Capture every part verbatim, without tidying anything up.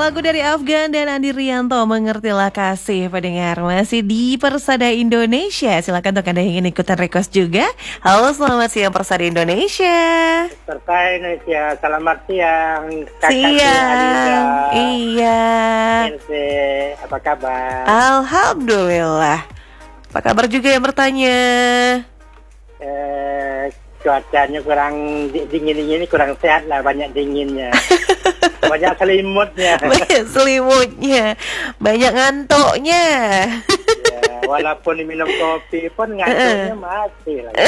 lagu dari Afgan dan Andi Rianto, Mengertilah Kasih. Pendengar masih di Persada Indonesia. Silakan untuk Anda yang ingin ikutan request juga. Halo, selamat siang Persada Indonesia. Persada Indonesia, selamat siang. Siang. Iya. Ilse, apa kabar? Alhamdulillah. Apa kabar juga yang bertanya? Eh, cuacanya kurang dingin-dingin, ini kurang sehat lah, banyak dinginnya. Banyak selimutnya. Banyak selimutnya. Banyak ngantuknya. Ya, walaupun minum kopi pun ngantuknya masih lagi.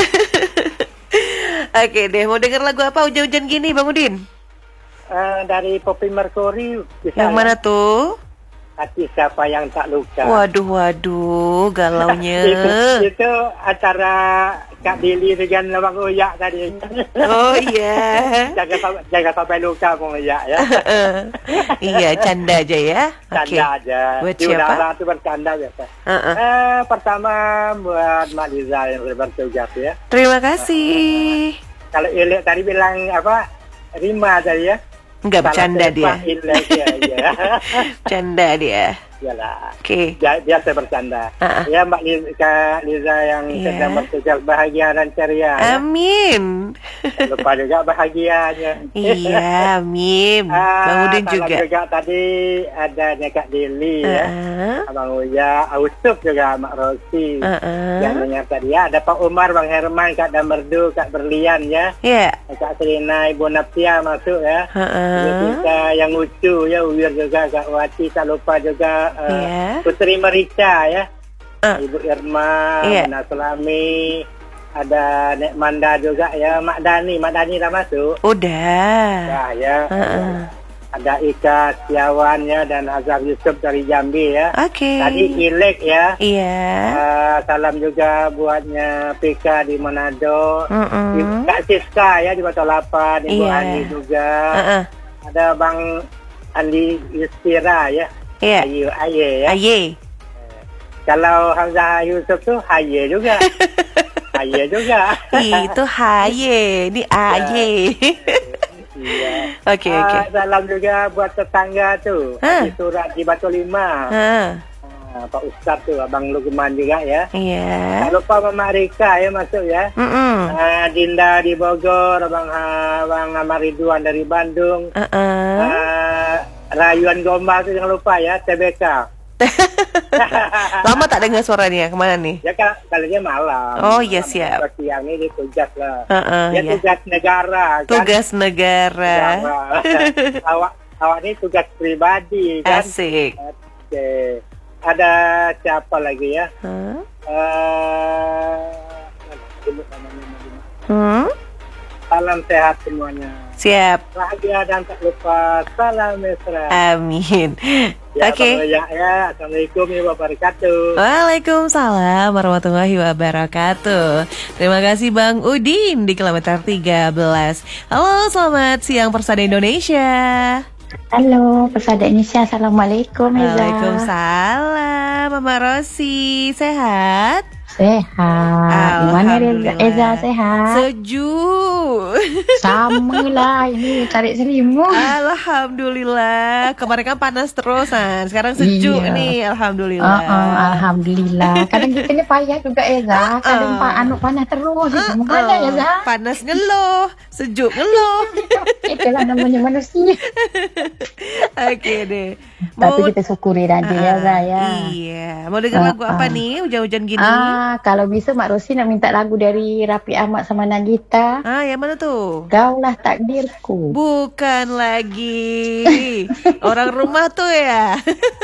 Oke deh, mau denger lagu apa hujan-hujan gini Bang Udin? Uh, dari Poppy Mercury. Yang mana tuh? Hati Siapa Yang Tak Luka. Waduh, waduh, galaunya. itu, itu antara Kak Dili dengan Bang Uyak tadi. Oh iya. Jaga, jaga sampai luka Bang Uyak ya. Iya, canda aja ya. Canda okay. aja. Buat Di siapa? udara itu bercanda biasa. Uh-uh. Eh, pertama buat Mak Liza yang bertugas ya. Terima kasih. Uh, kalau Ilek tadi bilang apa? Rima tadi ya. Enggak, bercanda dia. Ilek ya. ya. Canda dia. Iyalah. Oke. Okay. Biasa bercanda. Uh-uh. Ya Mbak Liza, Kak Liza yang yeah. sedang bertugas bahagia dan ceria. Amin. Ya. Lupa juga bahagianya. Iya, amin. Ah, Bang Udin juga. juga tadi adanya Kak Dili uh-uh. ya. Abang Uya, Ausup juga Mak Rosi. Uh-uh. Yang dengar tadi ya, ada Pak Umar, Bang Herman, Kak Damerdu, Kak Berlian ya. Iya. Yeah. Kak Serina, Ibu Napsia masuk ya. Uh-uh. Kita yang lucu ya, Wir juga, Kak Wati, tak lupa juga uh, yeah. Putri Merica ya. Uh. Ibu Irma, yeah. Mena Sulami, ada Nek Manda juga ya, Mak Dani, Mak Dani dah masuk. Udah. Ya, ya. Uh-uh. Ada Ika Setiawan ya dan Azhar Yusuf dari Jambi ya. Oke. Okay. Tadi Ilek ya. Iya. Uh, salam juga buatnya P K di Manado. Uh-uh. Kak Siska ya di Batu Lapan, Ibu yeah. Andi juga. Uh-uh. Ada Bang Andi Yustira ya. Iya. Ayu Aye ya. Aye. Uh, kalau Hamzah Yusuf tuh Haye juga. Haye juga. Itu Haye, ini Aye. Iya. Oke, uh, oke. Salam juga buat tetangga tuh. Huh? Di Surat di Batu Lima. Huh? Uh, Pak Ustadz tuh, Abang Lukman juga ya. Iya. Tak lupa Mama Rika ya masuk ya. Mm-mm. Uh, Dinda di Bogor, Abang Abang Amar Ridwan dari Bandung. Uh-uh. Uh, Rayuan Gombal tuh jangan lupa ya, T B K. Lama tak dengar suaranya, kemana nih? Ya kan, kalinya malam. Oh iya siap. Malam, siang ini tugas lah. Uh-uh, ya, ya. tugas negara. Kan? Tugas negara. awak, awak ini tugas pribadi kan. Asik. Oke. Ada siapa lagi ya? Huh? Uh, Hmm? Salam sehat semuanya. Siap. Bahagia dan tak lupa salam mesra. Amin. Ya, Oke. Okay. Ya, ya. Assalamualaikum warahmatullahi wabarakatuh. Waalaikumsalam warahmatullahi wabarakatuh. Terima kasih Bang Udin di kilometer tiga belas. Halo, selamat siang Persada Indonesia. Halo, Persada Indonesia. Assalamualaikum, Eza. Waalaikumsalam, Mama Rosi. Sehat? Sehat. Gimana Reza? Eza sehat? Sejuk. Sama lah, ini cari selimut. Alhamdulillah. Kemarin kan panas terusan, sekarang sejuk iya. nih. Alhamdulillah. Uh -uh, Alhamdulillah. Kadang kita ini payah juga Eza. Kadang uh -uh. anu panas terus. Uh -uh. Gimana Eza? Panas ngeluh, sejuk ngeluh. Itulah namanya manusia. Oke deh. Mau, tapi kita syukuri tadi uh, ya Eza ya. Iya. Mau dengar uh, lagu apa uh. nih? Hujan-hujan gini. Ah, kalau bisa Mak Rosi nak minta lagu dari Raffi Ahmad sama Nagita. Ah, yang mana tuh? Kaulah takdirku. Bukan lagi. Orang rumah tuh ya.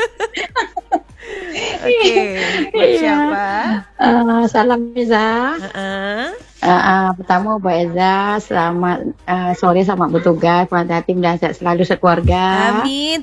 Oke, okay. Buat siapa? Uh, salam Eza. Uh-uh. Uh, uh, pertama buat Eza, selamat uh, sore, selamat bertugas, selamat hati dan sehat selalu sekeluarga. Amin.